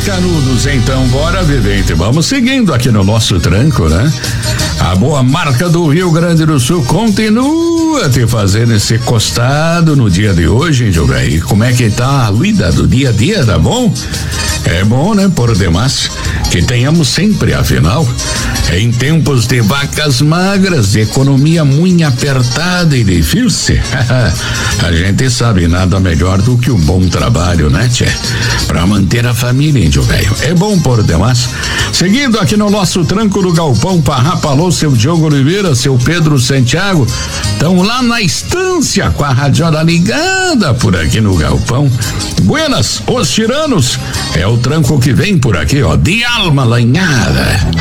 Canudos, então bora, vivente, vamos seguindo aqui no nosso tranco, né? A boa marca do Rio Grande do Sul continua te fazendo esse costado no dia de hoje, hein, Joga? E como é que tá a vida do dia a dia, tá bom? É bom, né, por demais, que tenhamos sempre, afinal, em tempos de vacas magras, de economia muito apertada e difícil, a gente sabe nada melhor do que um bom trabalho, né, tchê? Pra manter a família, índio velho. É bom por demais. Seguindo aqui no nosso tranco do Galpão Parrapa, alô, seu Diogo Oliveira, seu Pedro Santiago, estão lá na estância com a radiola ligada por aqui no Galpão. Buenas, os tiranos, é o tranco que vem por aqui, ó, de alma lanhada.